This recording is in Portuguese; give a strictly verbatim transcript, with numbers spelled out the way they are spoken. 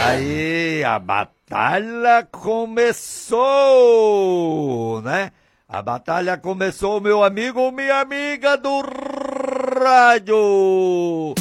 aí, a batalha começou, né? A batalha começou, meu amigo, minha amiga do rádio.